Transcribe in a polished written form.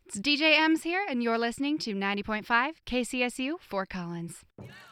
It's DJ M's here, and you're listening to 90.5 KCSU Fort Collins.